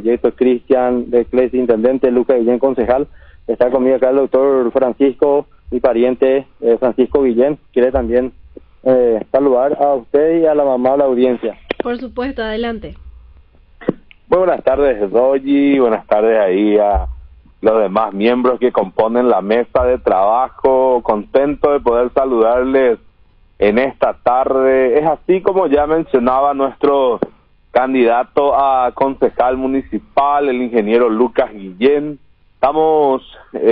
proyecto Cristian de Clesi, intendente, Lucas Guillén, concejal. Está conmigo acá el doctor Francisco, mi pariente Francisco Guillén. Quiere también saludar a usted y a la mamá de la audiencia. Por supuesto, adelante. Muy buenas tardes, Doyi, buenas tardes ahí a los demás miembros que componen la mesa de trabajo. Contento de poder saludarles en esta tarde. Es así como ya mencionaba nuestro candidato a concejal municipal, el ingeniero Lucas Guillén. Estamos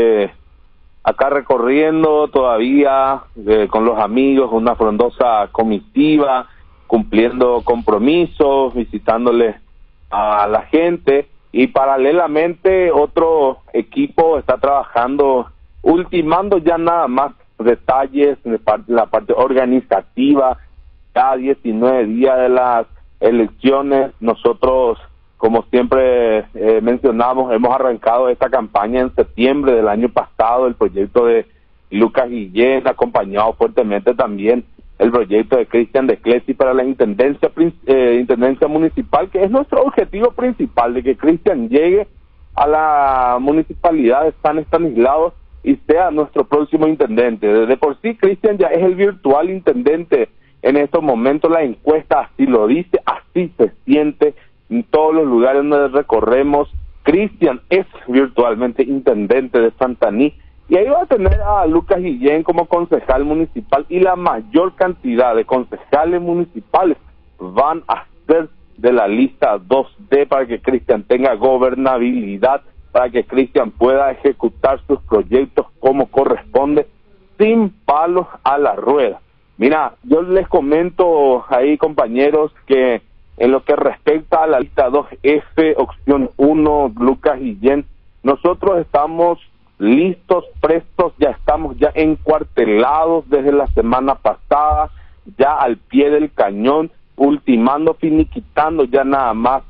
acá recorriendo todavía con los amigos una frondosa comitiva, cumpliendo compromisos, visitándoles a la gente, y paralelamente otro equipo está trabajando, ultimando ya nada más detalles de la parte organizativa. Cada 19 días de las elecciones, nosotros, como siempre mencionamos, hemos arrancado esta campaña en septiembre del año pasado, el proyecto de Lucas Guillén, acompañado fuertemente también el proyecto de Cristian de Clesi para la intendencia municipal, que es nuestro objetivo principal, de que Cristian llegue a la municipalidad de San Estanislao y sea nuestro próximo intendente. De por sí, Cristian ya es el virtual intendente en estos momentos. La encuesta así lo dice, así se siente en todos los lugares donde recorremos. Cristian es virtualmente intendente de Santaní, y ahí va a tener a Lucas Guillén como concejal municipal, y la mayor cantidad de concejales municipales van a ser de la lista 2D para que Cristian tenga gobernabilidad, para que Cristian pueda ejecutar sus proyectos como corresponde, sin palos a la rueda. Mira, yo les comento ahí, compañeros, que en lo que respecta a la lista 2F, opción 1, Lucas Guillén, nosotros estamos listos, prestos, ya estamos ya encuartelados desde la semana pasada, ya al pie del cañón, ultimando, finiquitando ya nada más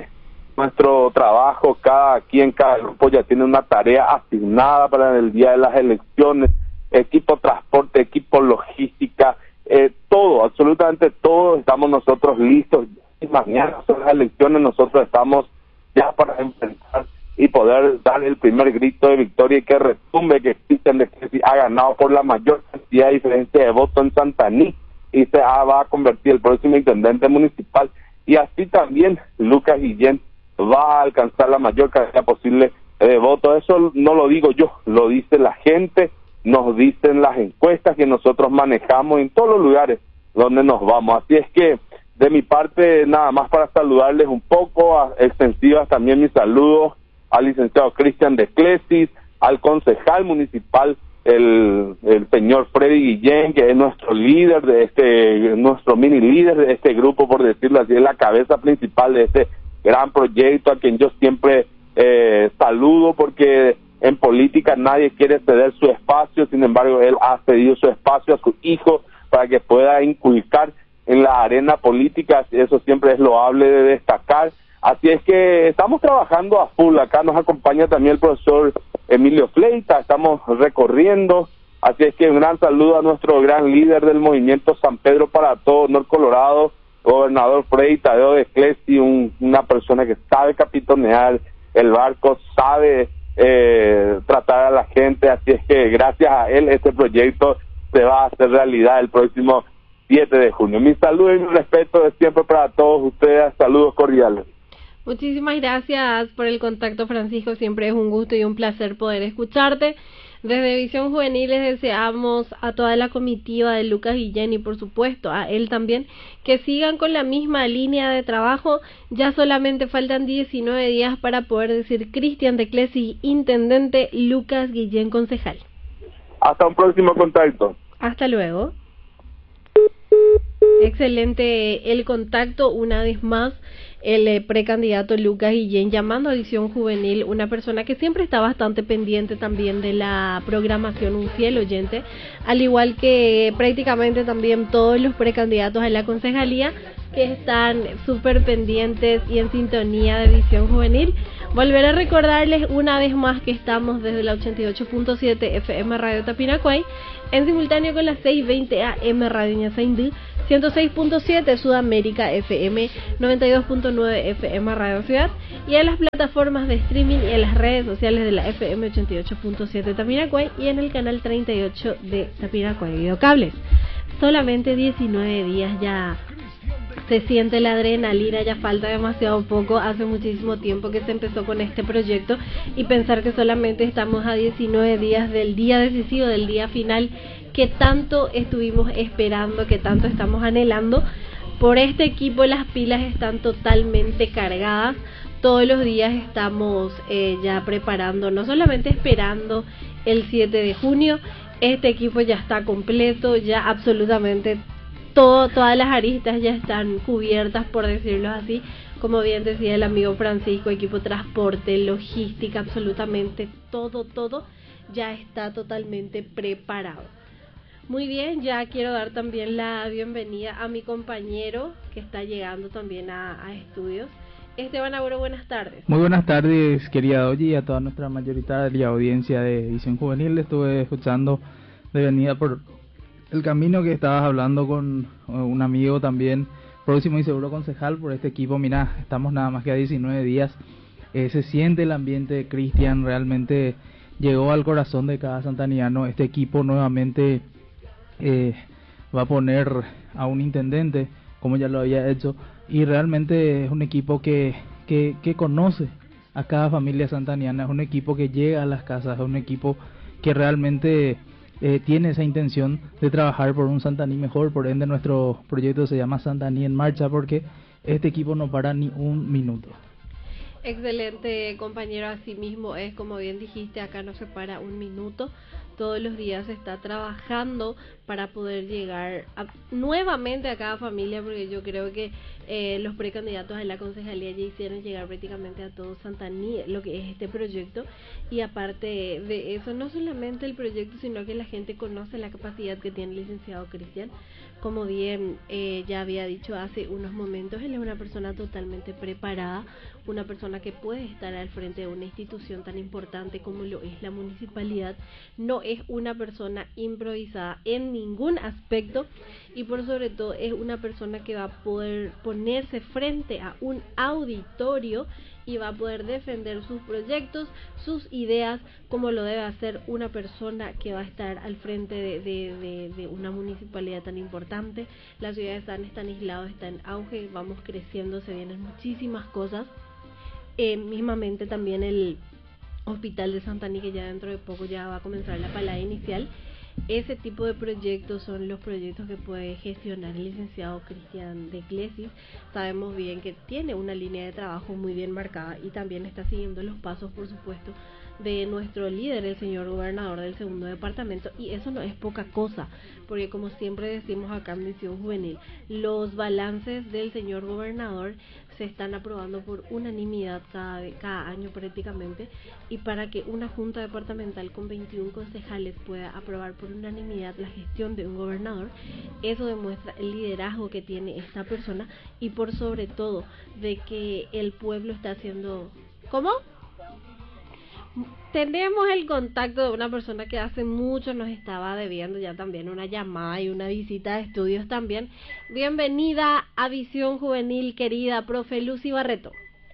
nuestro trabajo. Cada grupo ya tiene una tarea asignada para el día de las elecciones: equipo transporte, equipo logística, todo, absolutamente todo, estamos nosotros listos. Y mañana son las elecciones, nosotros estamos ya para enfrentar y poder dar el primer grito de victoria, y que retumbe que Cristian de Clesi ha ganado por la mayor cantidad de diferencia de votos en Santaní, y se va a convertir el próximo intendente municipal. Y así también Lucas Guillén va a alcanzar la mayor cantidad posible de votos. Eso no lo digo yo, lo dice la gente, nos dicen las encuestas que nosotros manejamos en todos los lugares donde nos vamos. Así es que de mi parte, nada más para saludarles un poco, extensivas también mis saludos al licenciado Cristian de Clesi, al concejal municipal, el señor Freddy Guillén, que es nuestro líder de nuestro mini líder de este grupo, por decirlo así, es la cabeza principal de este gran proyecto, a quien yo siempre saludo, porque en política nadie quiere ceder su espacio. Sin embargo, él ha cedido su espacio a su hijo para que pueda inculcar en la arena política. Eso siempre es loable de destacar. Así es que estamos trabajando a full. Acá nos acompaña también el profesor Emilio Fleita, estamos recorriendo. Así es que un gran saludo a nuestro gran líder del movimiento San Pedro para todo Norte Colorado, gobernador Freddy Tadeo de Clesi, una persona que sabe capitanear el barco, sabe tratar a la gente. Así es que gracias a él este proyecto se va a hacer realidad el próximo 7 de junio. Mi saludo y mi respeto de siempre para todos ustedes. Saludos cordiales. Muchísimas gracias por el contacto, Francisco. Siempre es un gusto y un placer poder escucharte. Desde Visión Juvenil les deseamos a toda la comitiva de Lucas Guillén, y por supuesto a él también, que sigan con la misma línea de trabajo. Ya solamente faltan 19 días para poder decir Cristian de Clesi intendente, Lucas Guillén concejal. Hasta un próximo contacto. Hasta luego. Excelente el contacto, una vez más el precandidato Lucas Guillén llamando a Visión Juvenil, una persona que siempre está bastante pendiente también de la programación, un fiel oyente, al igual que prácticamente también todos los precandidatos a la concejalía, que están súper pendientes y en sintonía de Visión Juvenil. Volveré a recordarles una vez más que estamos desde la 88.7 FM Radio Tapinacuay, en simultáneo con la 620 AM Radio Ñasaindú, 106.7 Sudamérica FM, 92.9 FM Radio Ciudad, y en las plataformas de streaming y en las redes sociales de la FM 88.7 Tapiracuay y en el canal 38 de Tapiracuay Videocables. Solamente 19 días, ya se siente la adrenalina, ya falta demasiado poco. Hace muchísimo tiempo que se empezó con este proyecto, y pensar que solamente estamos a 19 días del día decisivo, del día final que tanto estuvimos esperando, que tanto estamos anhelando. Por este equipo las pilas están totalmente cargadas. Todos los días estamos ya preparando, no solamente esperando el 7 de junio. Este equipo ya está completo, ya absolutamente todas las aristas ya están cubiertas, por decirlo así. Como bien decía el amigo Francisco, equipo transporte, logística, absolutamente todo ya está totalmente preparado. Muy bien, ya quiero dar también la bienvenida a mi compañero que está llegando también a estudios. Esteban Agüero, buenas tardes. Muy buenas tardes, querida Doyi, y a toda nuestra mayoritaria audiencia de Edición Juvenil. Estuve escuchando de venida por el camino que estabas hablando con un amigo también, próximo y seguro concejal por este equipo. Mira, estamos nada más que a 19 días. Se siente el ambiente, Cristian, realmente llegó al corazón de cada santaniano. Este equipo nuevamente va a poner a un intendente, como ya lo había hecho, y realmente es un equipo que conoce a cada familia santaniana, es un equipo que llega a las casas, es un equipo que realmente tiene esa intención de trabajar por un Santaní mejor. Por ende nuestro proyecto se llama Santaní en Marcha, porque este equipo no para ni un minuto. Excelente, compañero, así mismo es, como bien dijiste, acá no se para un minuto. Todos los días se está trabajando para poder llegar nuevamente a cada familia, porque yo creo que los precandidatos a la concejalía ya hicieron llegar prácticamente a todo Santaní lo que es este proyecto. Y aparte de eso, no solamente el proyecto, sino que la gente conoce la capacidad que tiene el licenciado Cristian. Como bien ya había dicho hace unos momentos, él es una persona totalmente preparada, una persona que puede estar al frente de una institución tan importante como lo es la municipalidad. No es una persona improvisada en ningún aspecto, y por sobre todo es una persona que va a poder ponerse frente a un auditorio y va a poder defender sus proyectos, sus ideas, como lo debe hacer una persona que va a estar al frente de una municipalidad tan importante. La ciudad de San Estanislao está en auge, vamos creciendo, se vienen muchísimas cosas. Mismamente también el Hospital de Santaní, que ya dentro de poco ya va a comenzar la palada inicial. Ese tipo de proyectos son los proyectos que puede gestionar el licenciado Cristian de Clesis. Sabemos bien que tiene una línea de trabajo muy bien marcada y también está siguiendo los pasos, por supuesto, de nuestro líder, el señor gobernador del segundo departamento, y eso no es poca cosa, porque como siempre decimos acá en Visión Juvenil, los balances del señor gobernador se están aprobando por unanimidad cada año prácticamente, y para que una junta departamental con 21 concejales pueda aprobar por unanimidad la gestión de un gobernador, eso demuestra el liderazgo que tiene esta persona, y por sobre todo de que el pueblo está haciendo... ¿Cómo? Tenemos el contacto de una persona que hace mucho nos estaba debiendo ya también una llamada y una visita de estudios también. Bienvenida a Visión Juvenil, querida profe Lucy Barreto.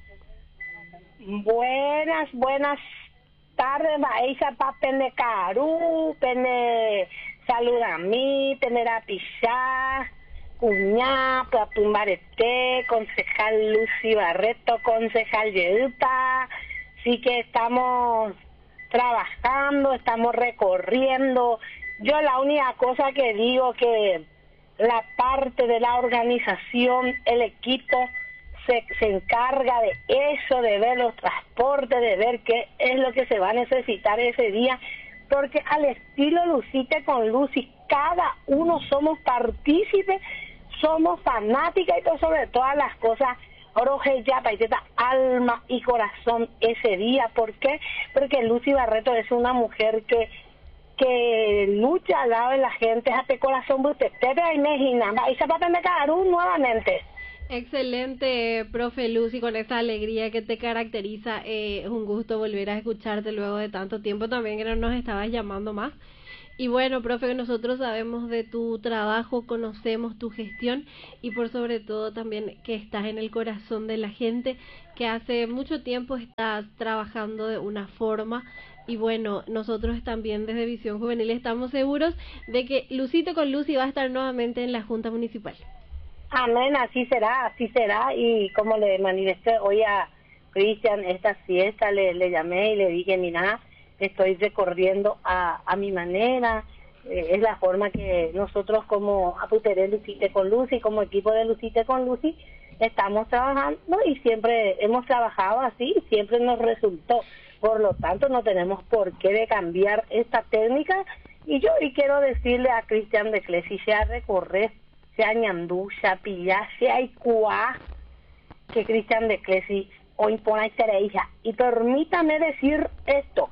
Buenas tardes, Baisa pa pene caru, pene saluda a mí, pene rapizá, cuñá, platumbarete, concejal Lucy Barreto, concejal Yeduta. Sí que estamos trabajando, estamos recorriendo. Yo la única cosa que digo que la parte de la organización, el equipo se encarga de eso, de ver los transportes, de ver qué es lo que se va a necesitar ese día, porque al estilo Lucite con Lucy, cada uno somos partícipes, somos fanáticas y por sobre todas las cosas, Oroje ya paiteta alma y corazón ese día. ¿Por qué? Porque Lucy Barreto es una mujer que lucha al lado de la gente, hace corazón usted te imagina, y se va a tener nuevamente. Excelente, profe Lucy, con esa alegría que te caracteriza, es un gusto volver a escucharte luego de tanto tiempo también que no nos estabas llamando más. Y bueno, profe, nosotros sabemos de tu trabajo, conocemos tu gestión y por sobre todo también que estás en el corazón de la gente, que hace mucho tiempo estás trabajando de una forma. Y bueno, nosotros también desde Visión Juvenil estamos seguros de que Lucito con Lucy va a estar nuevamente en la Junta Municipal. Amén, así será. Y como le manifesté hoy a Cristian, esta fiesta le llamé y le dije, mira, estoy recorriendo a mi manera, es la forma que nosotros como Aputeré Lucite con Lucy, como equipo de Lucite con Lucy, estamos trabajando y siempre hemos trabajado así, siempre nos resultó. Por lo tanto, no tenemos por qué de cambiar esta técnica. Y yo quiero decirle a Cristian de Clesi, sea recorrer, sea ñandú, sea pillar, sea icuá, que Cristian de Clesi hoy pone hija. Y permítame decir esto: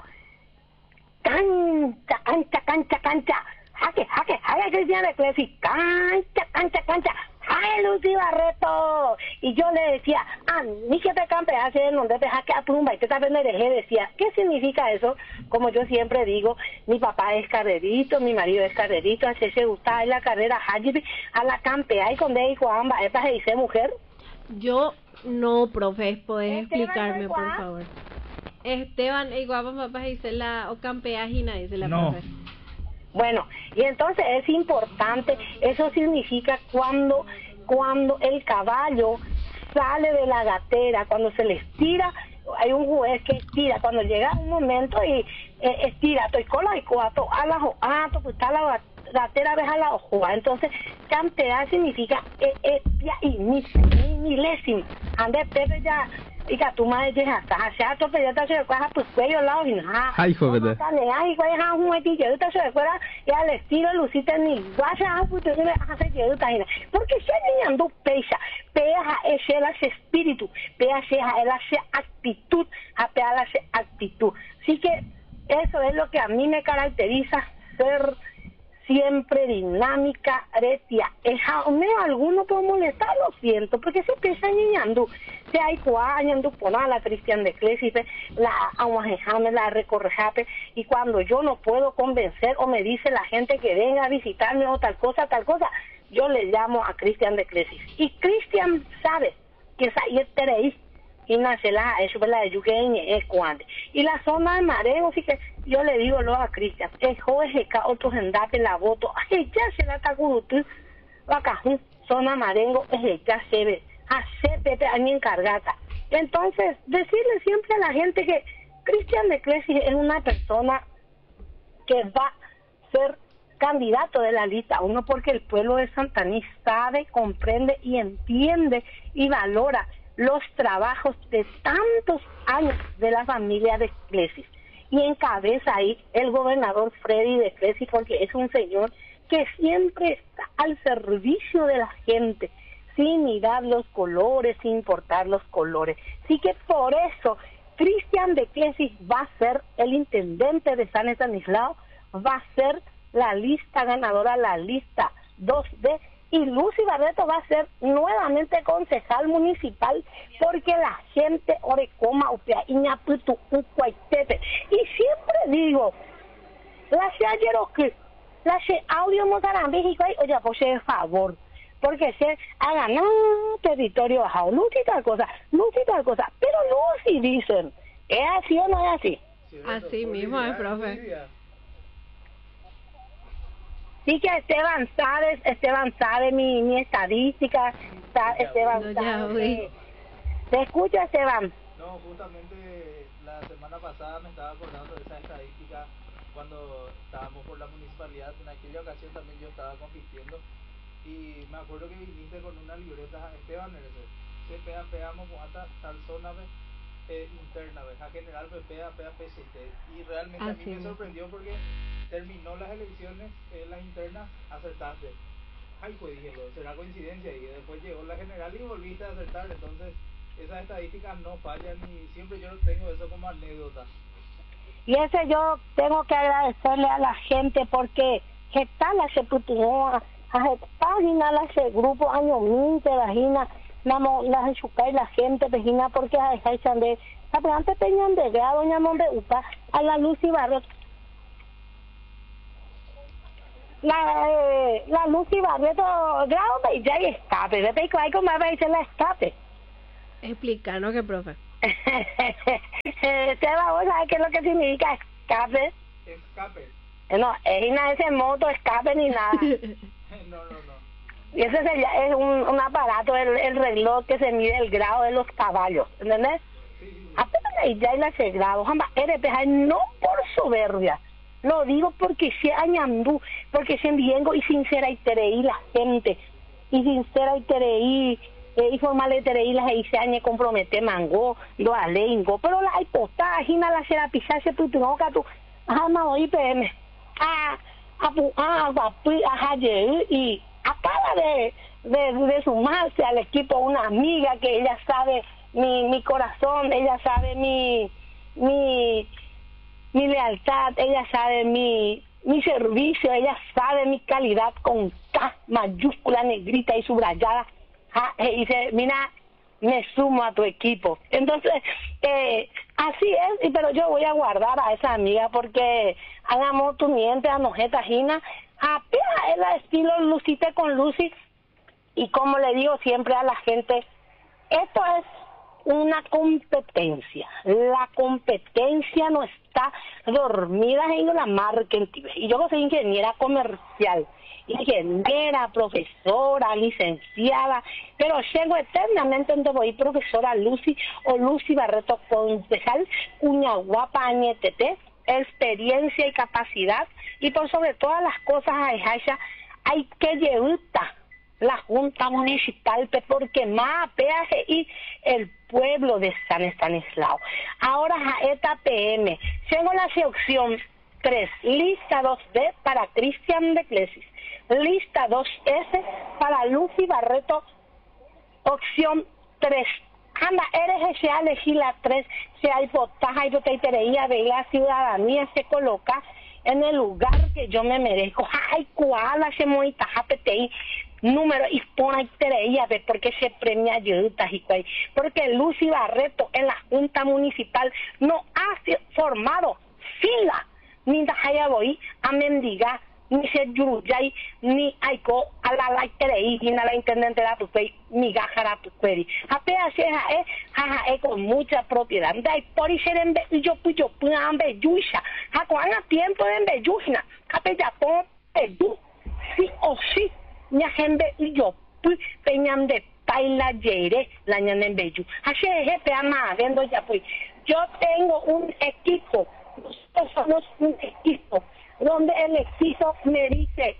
cancha, jaque, Cristian de Clesi, cancha, ¡ay, Lucy Barreto! Y yo le decía, ni que te campease en donde te jaque a plumba, y te pendeje, decía, ¿qué significa eso? Como yo siempre digo, mi papá es carrerito, mi marido es carrerito, así se gusta en la carrera, a la campea, y con de hijo ambas, ¿esta se dice mujer? Yo no, profe, ¿podés explicarme, por favor? Esteban, igual papá dice la o campeagina, dice la no. profe. Bueno, y entonces es importante, eso significa cuando el caballo sale de la gatera, cuando se le estira, hay un juez que estira, cuando llega un momento y estira, estoy con la cuatro, a la pues está la gatera, ves a la ojoa, entonces campear significa y milésimo, ande Pepe ya, y que tu madre ya se ha atropellado, se recuerda pues cuello al lado y nada. Ay, joder. Ay, güey, es un juguetillo, se recuerda y al estilo Lucita ni vaya a futuro me hace que porque si el niño pesa, pea ese espíritu, pea ese actitud, pea esa actitud. Así que eso es lo que a mí me caracteriza, ser siempre dinámica, retia. Alguno puede molestar, lo siento, porque se empieza niñando. Se hay cuañando por la Cristian de Clésipe, la aguajejame, la recorrejape, y cuando yo no puedo convencer o me dice la gente que venga a visitarme o tal cosa, yo le llamo a Cristian de Clésipe. Y Cristian sabe que esa teréis y nace eso es la de Yuqueñe, es cuante. Y la zona de Mareo, así que yo le digo lo a Cristian, es jovejeca, otro gendape, la voto, ya se la tacurutu, vacajún, zona marengo, ya se ve, hace Pepe a mi encargata. Entonces, decirle siempre a la gente que Cristian de Clesi es una persona que va a ser candidato de la lista, uno porque el pueblo de Santaní sabe, comprende y entiende y valora los trabajos de tantos años de la familia de Clesis, y encabeza ahí el gobernador Freddy de Clesis, porque es un señor que siempre está al servicio de la gente, sin mirar los colores, sin importar los colores. Así que por eso Cristian de Clesis va a ser el intendente de San Estanislao, va a ser la lista ganadora, la lista 2D, y Lucy Barreto va a ser nuevamente concejal municipal, porque la gente orecoma upea iñaputu ucuaitepe. Y siempre digo, la se ayeroque, la se audio México, oye, pues de favor, porque se ha ganado territorio bajado, Lucy tal cosa, pero Lucy dicen, ¿es así o no es así? Así mismo es, profe. Sí, que Esteban sabe mi estadística, Esteban sabe. ¿Te escucha, Esteban? No, justamente la semana pasada me estaba acordando de esa estadística cuando estábamos por la municipalidad. En aquella ocasión también yo estaba compitiendo y me acuerdo que viniste con una libreta, Esteban, pegamos hasta tal zona interna, a general pea PCT, y realmente a mí me sorprendió porque terminó las elecciones, las internas, acertaste. Ay, pues dije, será coincidencia, y después llegó la general y volviste a acertar. Entonces esas estadísticas no fallan y siempre yo tengo eso como anécdota. Y ese yo tengo que agradecerle a la gente porque que tal la se putuó a página la se grupo año 20 vagina la enchucar la gente vagina porque a dejar de la planta tenían de doña Monte Upa a la Lucy Barreto. la Lucy Barreto, grado de ya y escape, de pe hay como va a decir la escape. Explícanos qué, profe. Seba, ¿vos sabés qué es lo que significa escape? Escape. No, es nada de ese moto, escape ni nada. No. Y ese es un aparato, el reloj que se mide el grado de los caballos, ¿entendés? Apenas ahí ya la se grado, jamba, no por soberbia, lo digo porque se añandú, porque se enviengo y sincera y tereí la gente, y sincera y tereí, y formal de tereí la se añe compromete mango, lo alengo, pero la hipotada, gina la será pisar se putunoca tu, ajá, oí PM, y acaba de sumarse al equipo una amiga que ella sabe mi corazón, ella sabe mi lealtad, ella sabe mi servicio, ella sabe mi calidad con K mayúscula, negrita y subrayada. Y dice, mira, me sumo a tu equipo. Entonces, así es, pero yo voy a guardar a esa amiga porque hagamos tu miente, a nojeta gina, apenas es la estilo Lucite con Lucy, y como le digo siempre a la gente, esto es una competencia. La competencia no está dormida en la marketing. Y yo soy ingeniera comercial, ingeniera, profesora, licenciada, pero llego eternamente donde voy, profesora Lucy o Lucy Barreto, concejal, cuña guapa, añetete, experiencia y capacidad, y por sobre todas las cosas, hay que llevar la Junta Municipal, porque más peaje y el pueblo de San Estanislao. Ahora esta PM, tengo la sección 3, lista 2B para Cristian de Clesis, lista 2S para Lucy Barreto, opción 3. Anda, eres ese elegir la 3, si hay votaja y votaitería de la ciudadanía se coloca en el lugar que yo me merezco. Ay, cuál hace muy tajapetei número y pone tereía de porque se premia ayudas y porque Lucy Barreto en la Junta Municipal no ha formado fila ni haya voy a mendigar ni se yuruyay ni aiko a la tereí ni a la intendente de tu fe ni gajara tu query apenas es con mucha propiedad de por y ser en yo puedan ver yuisha a cuán a tiempo de ver yuisna apenas por sí o sí ni a gente y yo peñan de paila yere la ñan en bello así es jefe ama viendo ya pues yo tengo un equipo, nosotros somos un equipo donde el equipo me dice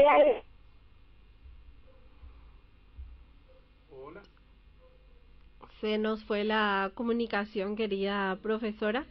Hola. Se nos fue la comunicación, querida profesora.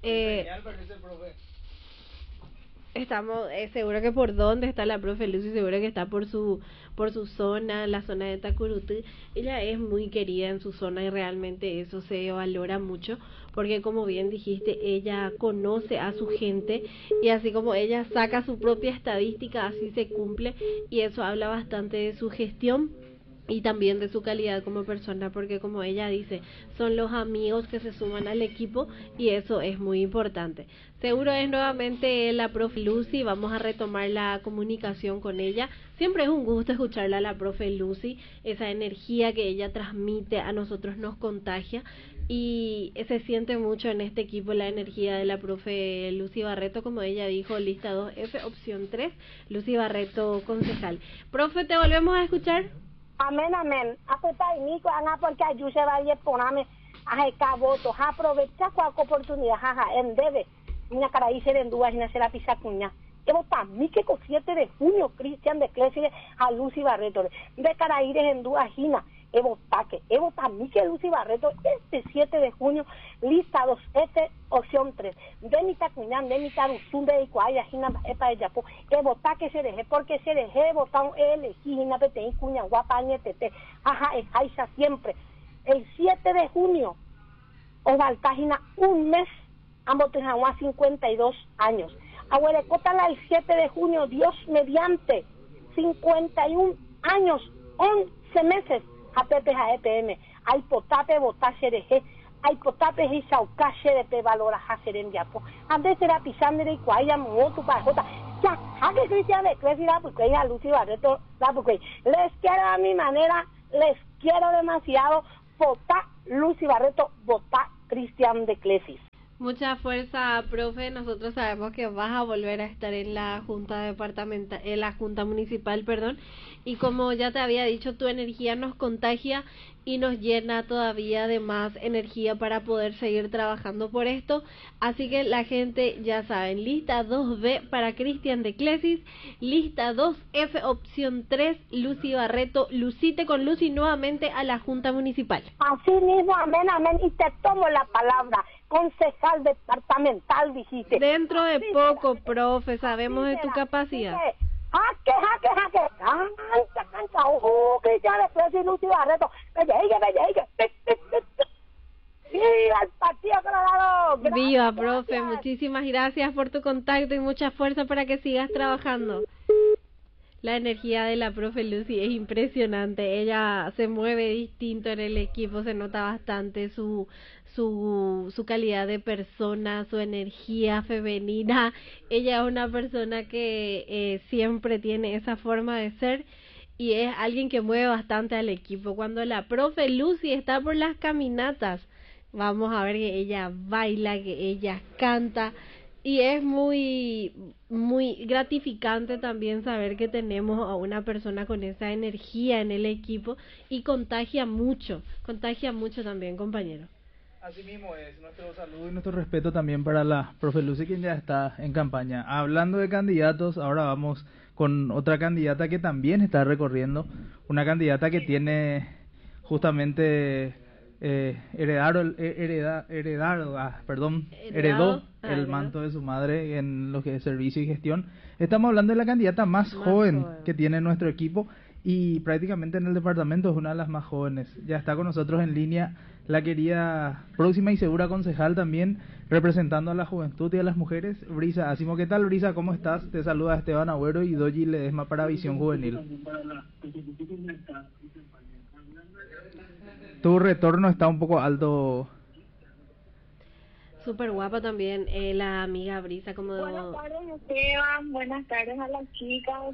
Estamos seguro que por dónde está la profe Lucy, seguro que está por su zona, la zona de Tacurutí. Ella es muy querida en su zona y realmente eso se valora mucho porque, como bien dijiste, ella conoce a su gente y así como ella saca su propia estadística, así se cumple, y eso habla bastante de su gestión y también de su calidad como persona, porque como ella dice, son los amigos que se suman al equipo y eso es muy importante. Seguro es nuevamente la profe Lucy, vamos a retomar la comunicación con ella. Siempre es un gusto escucharla a la profe Lucy, esa energía que ella transmite a nosotros nos contagia y se siente mucho en este equipo la energía de la profe Lucy Barreto, como ella dijo, lista 2F, opción 3, Lucy Barreto, concejal. Profe, ¿te volvemos a escuchar? Amén, amén. Apetai nico anga porque ayu se va a poname a voto. Aprovecha cualquier oportunidad, en debe. Una cara ahí se en dudas y no se la pisa cuña. Evo para mí que con 7 de junio, Cristian de Clesia a Lucy Barreto. De cara ir en dudas, Gina. Evo para mí que Lucy Barreto, este 7 de junio, lista 2, opción 3. De mi tacuñán, de mi taruzún, de Icuaya, Gina, epa de Yapo. Evo que se deje, porque se deje, votar elegí, Gina, pete, cuña, guapa, ñetete. Aisha siempre. El 7 de junio, Ovaltágina, un mes, ambos tengan 52 años. Abuelecótala el 7 de junio, Dios mediante, 51 años, 11 meses. APP a EPM, hay potape botar xereje, hay potape y sauca xerepe valora a xerem yapo. Antes era pisandre y cuaya motu para jota, Ya, que Cristian de Clesis, la Pucuey, a Lucy Barreto, la Pucuey. Les quiero a mi manera, les quiero demasiado. Vota Lucy Barreto, vota Cristian de Clesis. Mucha fuerza, profe. Nosotros sabemos que vas a volver a estar en la junta departamental, en la junta municipal, perdón. Y como ya te había dicho, tu energía nos contagia y nos llena todavía de más energía para poder seguir trabajando por esto. Así que la gente ya saben, lista 2B para Cristian de Clesis, lista 2F opción 3, Lucy Barreto, Lucite con Lucy nuevamente a la junta municipal. Así mismo, amén, amén, y te tomo la palabra. Concejal departamental, dijiste. Dentro de poco, profe, sabemos de tu capacidad. Jaque, cancha, que ya después de Lucy Barreto, bellegue. ¡Viva el Partido Colorado! Viva, profe, muchísimas gracias por tu contacto y mucha fuerza para que sigas trabajando. La energía de la profe Lucy es impresionante, ella se mueve distinto en el equipo, se nota bastante su calidad de persona, su energía femenina. Ella es una persona que siempre tiene esa forma de ser y es alguien que mueve bastante al equipo. Cuando la profe Lucy está por las caminatas, vamos a ver que ella baila, que ella canta. Y es muy gratificante también saber que tenemos a una persona con esa energía en el equipo y contagia mucho también, compañero. Así mismo es, nuestro saludo y nuestro respeto también para la profe Lucy, quien ya está en campaña. Hablando de candidatos, ahora vamos con otra candidata que también está recorriendo, una candidata que tiene justamente heredó el manto de su madre en lo que es servicio y gestión. Estamos hablando de la candidata más joven que tiene nuestro equipo y prácticamente en el departamento es una de las más jóvenes. Ya está con nosotros en línea la querida próxima y segura concejal también, representando a la juventud y a las mujeres, Brisa Asimo. ¿Qué tal, Brisa? ¿Cómo estás? Te saluda Esteban Agüero y Doyi Ledesma para Visión Juvenil. Tu retorno está un poco alto. Súper guapa también la amiga Brisa. Buenas tardes, Esteban. Buenas tardes a las chicas.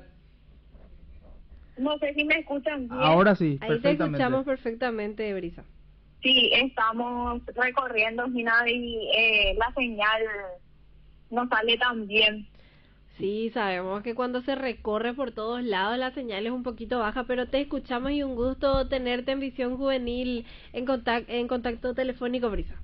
No sé si me escuchan bien. Ahora sí, ahí te escuchamos perfectamente, Brisa. Sí, estamos recorriendo, Gina, y la señal no sale tan bien. Sí, sabemos que cuando se recorre por todos lados la señal es un poquito baja, pero te escuchamos y un gusto tenerte en Visión Juvenil en contacto telefónico, Brisa.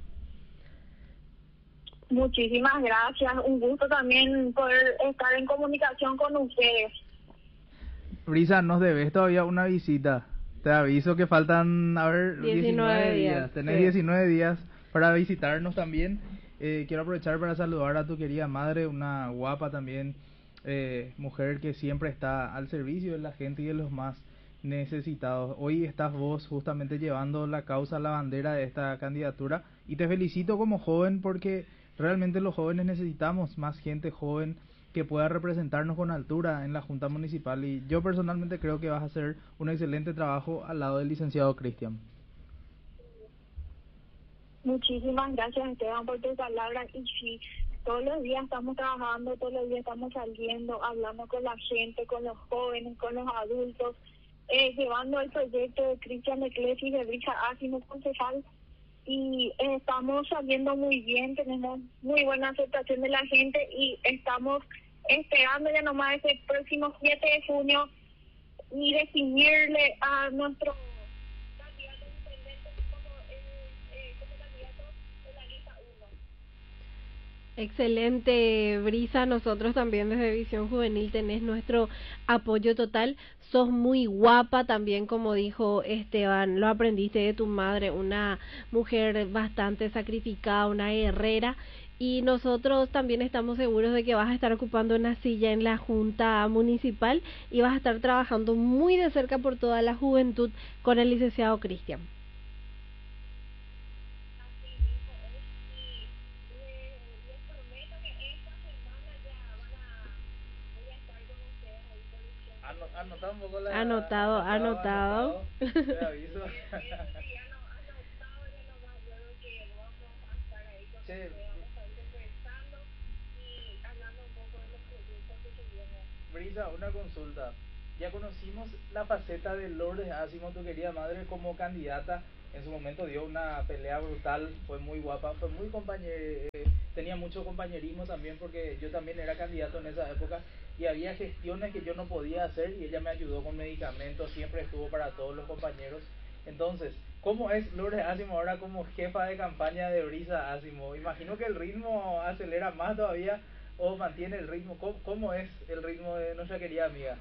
Muchísimas gracias, un gusto también poder estar en comunicación con ustedes. Brisa, nos debes todavía una visita. Te aviso que faltan, 19 días. Tenés 19 días para visitarnos también. Quiero aprovechar para saludar a tu querida madre, una guapa también, mujer que siempre está al servicio de la gente y de los más necesitados. Hoy estás vos justamente llevando la causa, la bandera de esta candidatura y te felicito como joven porque realmente los jóvenes necesitamos más gente joven que pueda representarnos con altura en la Junta Municipal y yo personalmente creo que vas a hacer un excelente trabajo al lado del licenciado Cristian. Muchísimas gracias, Esteban, por tus palabras. Y sí, todos los días estamos trabajando, todos los días estamos saliendo, hablando con la gente, con los jóvenes, con los adultos, llevando el proyecto de Cristian de Clesis, de Brisa Asimo, concejal, y estamos saliendo muy bien, tenemos muy buena aceptación de la gente y estamos esperando ya nomás ese próximo 7 de junio y definirle a nuestro candidato intendente como candidato de la lista 1. Excelente, Brisa. Nosotros también desde Visión Juvenil tenés nuestro apoyo total. Sos muy guapa también, como dijo Esteban, lo aprendiste de tu madre, una mujer bastante sacrificada, una guerrera, y nosotros también estamos seguros de que vas a estar ocupando una silla en la Junta Municipal y vas a estar trabajando muy de cerca por toda la juventud con el licenciado Cristian. Anotado. Te aviso. Brisa, una consulta. Ya conocimos la faceta de Lourdes Asimo, tu querida madre, como candidata. En su momento dio una pelea brutal, fue muy guapa, fue muy tenía mucho compañerismo también, porque yo también era candidato en esa época y había gestiones que yo no podía hacer y ella me ayudó con medicamentos, siempre estuvo para todos los compañeros. Entonces, ¿cómo es Lourdes Asimo ahora como jefa de campaña de Brisa Asimo? Imagino que el ritmo acelera más todavía o mantiene el ritmo. ¿Cómo es el ritmo de nuestra querida amiga?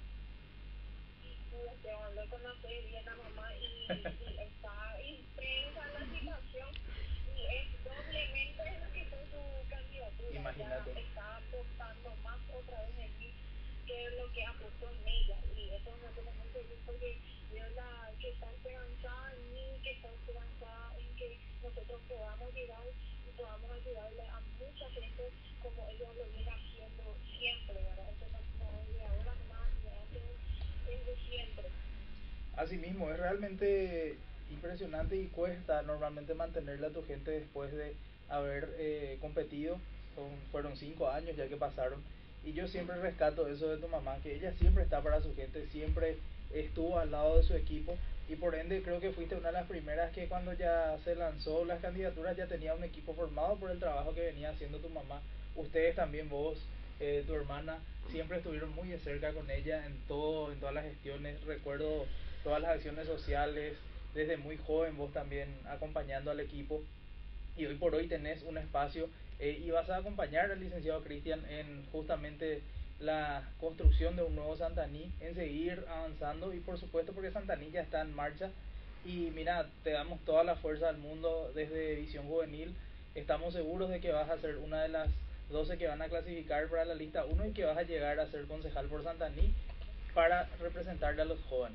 Lo conocí bien a mamá y está intensa la situación y es doblemente lo que fue su candidatura. Imagínate. Ya está apostando más otra vez en mí que lo que apostó en ella y eso me pone muy feliz porque yo que está esperanzada en mí, que está esperanzada en que nosotros podamos llegar y podamos ayudarle a mucha gente como ella lo viene haciendo siempre, ¿verdad? Eso no es de ahora más, de antes, es de siempre. Así mismo, es realmente impresionante y cuesta normalmente mantenerle a tu gente después de haber competido. Fueron 5 años ya que pasaron y yo siempre rescato eso de tu mamá, que ella siempre está para su gente, siempre estuvo al lado de su equipo y por ende creo que fuiste una de las primeras que cuando ya se lanzó las candidaturas ya tenía un equipo formado por el trabajo que venía haciendo tu mamá. Ustedes también, vos, tu hermana, siempre estuvieron muy de cerca con ella en todas las gestiones. Recuerdo todas las acciones sociales, desde muy joven vos también acompañando al equipo y hoy por hoy tenés un espacio y vas a acompañar al licenciado Cristian en justamente la construcción de un nuevo Santaní, en seguir avanzando y por supuesto porque Santaní ya está en marcha y mira, te damos toda la fuerza del mundo desde Visión Juvenil. Estamos seguros de que vas a ser una de las 12 que van a clasificar para la lista 1 y que vas a llegar a ser concejal por Santaní para representarle a los jóvenes.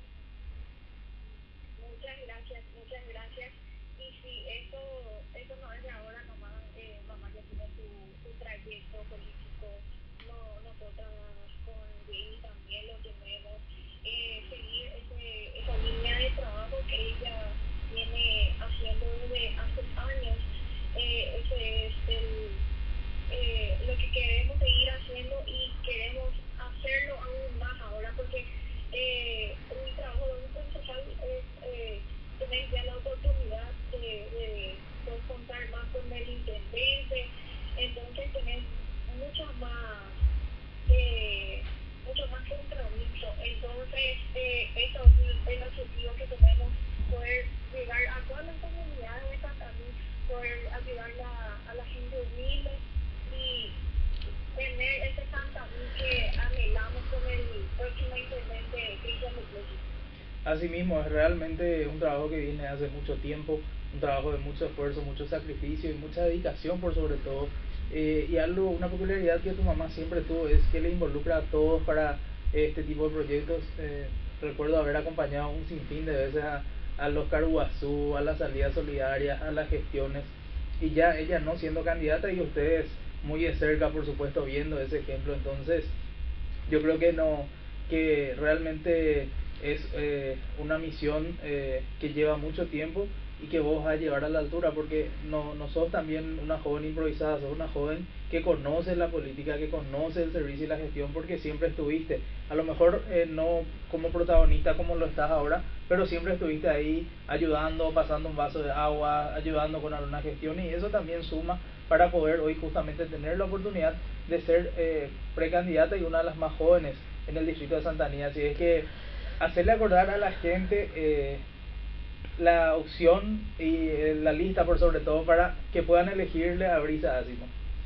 Muchas gracias. Y sí, eso no es de ahora, mamá. Mamá ya tiene su trayecto político. Nosotras con Jay también lo tenemos. Seguir esa línea de trabajo que ella viene haciendo desde hace años. Ese es lo que queremos seguir haciendo y queremos hacerlo aún más ahora porque el trabajo de un concejal es tener ya la oportunidad de contar más con el intendente, entonces tener mucho más compromiso. Entonces eso es el objetivo que tenemos, poder llegar a todas las comunidades de Santaní, poder ayudar a la gente humilde y tener ese Santaní que anhelamos con el próximo intendente Cristian Duplessis. Asimismo, es realmente un trabajo que viene hace mucho tiempo, un trabajo de mucho esfuerzo, mucho sacrificio y mucha dedicación por sobre todo. Y una peculiaridad que tu mamá siempre tuvo es que le involucra a todos para este tipo de proyectos. Recuerdo haber acompañado un sinfín de veces a los Caruazú, a las salidas solidarias, a las gestiones, y ya ella no siendo candidata y ustedes muy de cerca, por supuesto, viendo ese ejemplo. Entonces yo creo que realmente es una misión que lleva mucho tiempo y que vos vas a llevar a la altura, porque no sos también una joven improvisada, sos una joven que conoce la política, que conoce el servicio y la gestión, porque siempre estuviste, a lo mejor no como protagonista como lo estás ahora, pero siempre estuviste ahí ayudando, pasando un vaso de agua, ayudando con alguna gestión, y eso también suma para poder hoy justamente tener la oportunidad de ser precandidata y una de las más jóvenes en el distrito de Santaní. Así es que hacerle acordar a la gente la opción y la lista por sobre todo para que puedan elegirle a Brisa Asimo.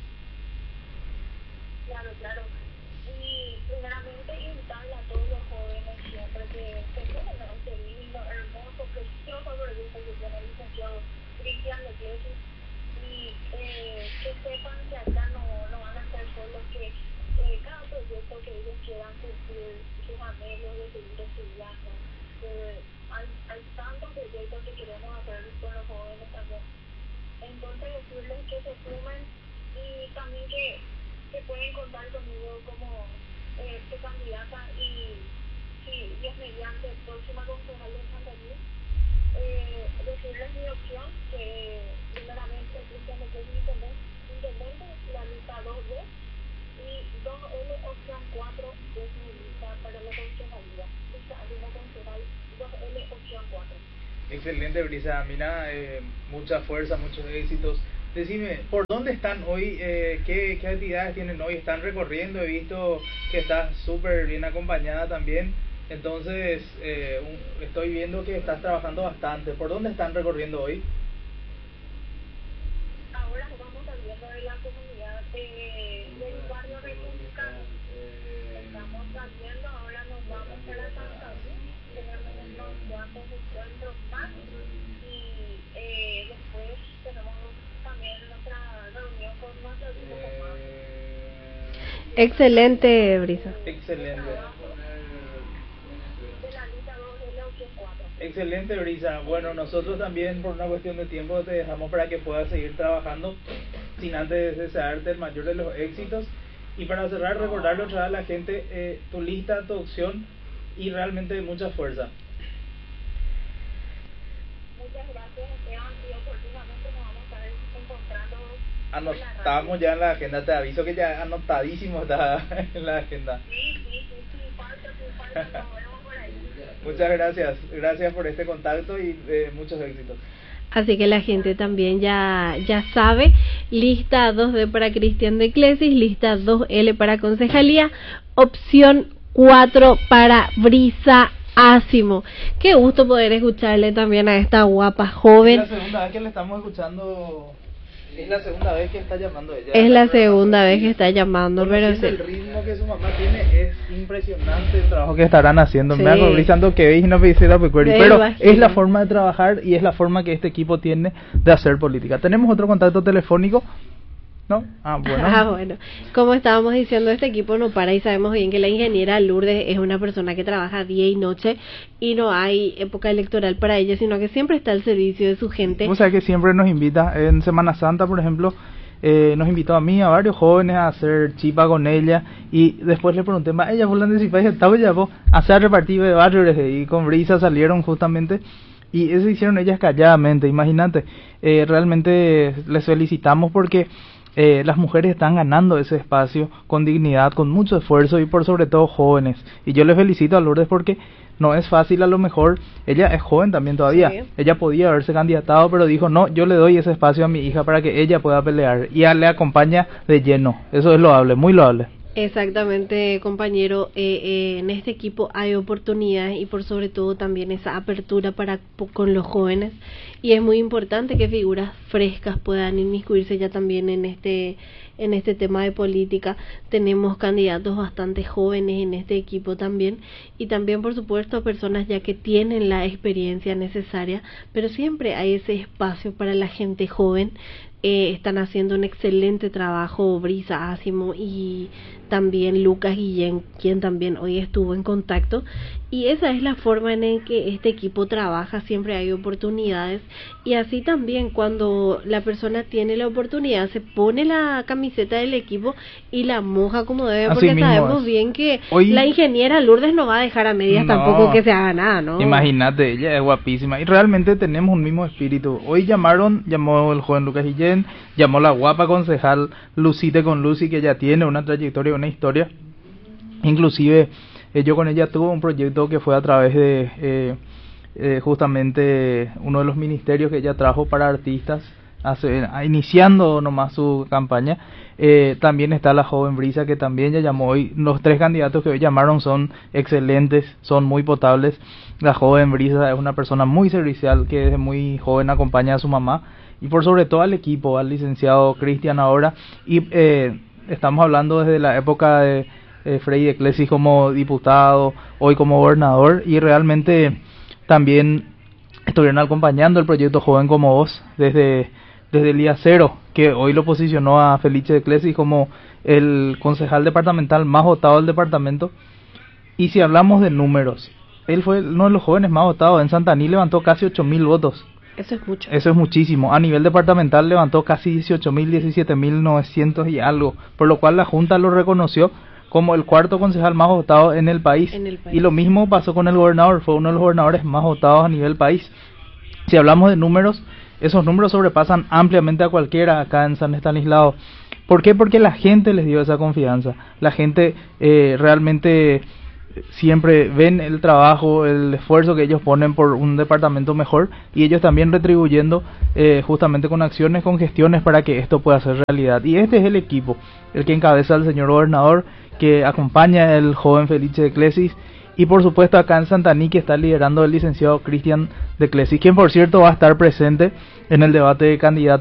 Claro. Y primeramente invitarle a todos los jóvenes siempre que sumen a este lindo, hermoso, precioso proyecto que tiene el licenciado Cristian Duplessis y que sepan que acá no van a ser solos, que cada proyecto que ellos quieran cumplir sus anhelos de seguir estudiando. Hay tantos proyectos que queremos hacer con los jóvenes también. Entonces decirles que se sumen y también que pueden contar conmigo como candidata y si Dios mediante próxima concejal de Santaní, decirles mi opción, que primeramente Cristian Duplessis intendente, la lista 2B y 2L opción Excelente, Brisa. Mira, mucha fuerza, muchos éxitos. Decime, ¿por dónde están hoy? ¿Qué actividades tienen hoy? ¿Están recorriendo? He visto que estás súper bien acompañada también. Entonces, estoy viendo que estás trabajando bastante. ¿Por dónde están recorriendo hoy? Ahora vamos saliendo de la comunidad del barrio republicano. Estamos saliendo, ahora nos vamos para Santa Cruz. Tenemos unos cuantos encuentros más y después tenemos también nuestra reunión con nuestro grupo más. Excelente, Brisa. Excelente. De la lista 2 de la 84. Excelente, Brisa. Bueno, nosotros también por una cuestión de tiempo te dejamos para que puedas seguir trabajando, sin antes desearte el mayor de los éxitos. Y para cerrar, recordarle otra vez a la gente tu lista, tu opción y realmente mucha fuerza. Muchas gracias, Esteban, y oportunamente nos vamos a estar encontrando. Anotamos ya en la agenda, te aviso que ya anotadísimo está en la agenda. Sí, falta, nos vemos por ahí. Muchas gracias por este contacto y muchos éxitos. Así que la gente también ya sabe, lista 2D para Cristian de Clesis, lista 2L para Concejalía, opción 4 para Brisa Asimo. Qué gusto poder escucharle también a esta guapa joven. Es la segunda vez que le estamos escuchando. Es la segunda vez que está llamando ella. Es la segunda vez que está llamando, pero sí. El ritmo que su mamá tiene es impresionante, el trabajo que estarán haciendo. Sí. Me hago brisando que veis y no me hiciera recuerdo. Pero imagino. es la forma de trabajar y es la forma que este equipo tiene de hacer política. Tenemos otro contacto telefónico, ¿no? Bueno. Como estábamos diciendo, este equipo no para y sabemos bien que la ingeniera Lourdes es una persona que trabaja día y noche y no hay época electoral para ella, sino que siempre está al servicio de su gente. O sea que siempre nos invita, en Semana Santa por ejemplo, nos invitó a mí, a varios jóvenes a hacer chipa con ella y después le pregunté, ella volando de país estaba ya a hacer repartir de barrios y con Brisa salieron justamente. Y eso hicieron ellas calladamente, imagínate. Realmente les felicitamos porque las mujeres están ganando ese espacio con dignidad, con mucho esfuerzo y por sobre todo jóvenes. Y yo les felicito a Lourdes porque no es fácil, a lo mejor ella es joven también todavía. Sí. Ella podía haberse candidatado, pero dijo, no, yo le doy ese espacio a mi hija para que ella pueda pelear. Y ella le acompaña de lleno. Eso es loable, muy loable. Exactamente, compañero, en este equipo hay oportunidades y por sobre todo también esa apertura con los jóvenes y es muy importante que figuras frescas puedan inmiscuirse ya también en este tema de política. Tenemos candidatos bastante jóvenes en este equipo también y también por supuesto personas ya que tienen la experiencia necesaria, pero siempre hay ese espacio para la gente joven. Están haciendo un excelente trabajo Brisa Asimo y también Lucas Guillén, quien también hoy estuvo en contacto, y esa es la forma en que este equipo trabaja, siempre hay oportunidades y así también cuando la persona tiene la oportunidad se pone la camiseta del equipo y la moja como debe, así porque sabemos es. Bien que hoy, la ingeniera Lourdes no va a dejar a medias tampoco que se haga nada, ¿no? Imagínate, ella es guapísima y realmente tenemos un mismo espíritu. Hoy llamó el joven Lucas Guillén, llamó la guapa concejal Lucite con Lucy, que ya tiene una trayectoria, una historia. Inclusive yo con ella tuve un proyecto que fue a través de justamente uno de los ministerios que ella trajo para artistas, iniciando nomás su campaña. También está la joven Brisa, que también ya llamó hoy. Los tres candidatos que hoy llamaron son excelentes, son muy potables. La joven Brisa es una persona muy servicial que desde muy joven acompaña a su mamá y por sobre todo al equipo, al licenciado Cristian ahora, y estamos hablando desde la época de Freddy de Clesis como diputado, hoy como gobernador, y realmente también estuvieron acompañando el proyecto Joven como Vos desde el día cero, que hoy lo posicionó a Felice de Clesis como el concejal departamental más votado del departamento. Y si hablamos de números, él fue uno de los jóvenes más votados. En Santaní levantó casi 8.000 votos. Eso es mucho. Eso es muchísimo. A nivel departamental levantó casi 18.000, 17.900 y algo, por lo cual la Junta lo reconoció como el cuarto concejal más votado en el país. Y lo mismo pasó con el gobernador, fue uno de los gobernadores más votados a nivel país. Si hablamos de números, esos números sobrepasan ampliamente a cualquiera acá en San Estanislao. ¿Por qué? Porque la gente les dio esa confianza. La gente realmente siempre ven el trabajo, el esfuerzo que ellos ponen por un departamento mejor, y ellos también retribuyendo justamente con acciones, con gestiones para que esto pueda ser realidad. Y este es el equipo, el que encabeza el señor gobernador, que acompaña el joven Felice de Clesis, y por supuesto acá en Santaní, que está liderando el licenciado Cristian de Clesis, quien por cierto va a estar presente en el debate de candidatos